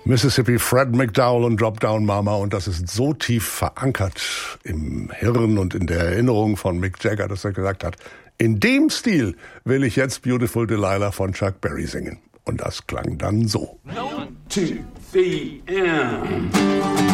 Mississippi, Fred McDowell und Drop Down Mama, und das ist so tief verankert im Hirn und in der Erinnerung von Mick Jagger, dass er gesagt hat, in dem Stil will ich jetzt Beautiful Delilah von Chuck Berry singen. Und das klang dann so. 1, 2, 3, and...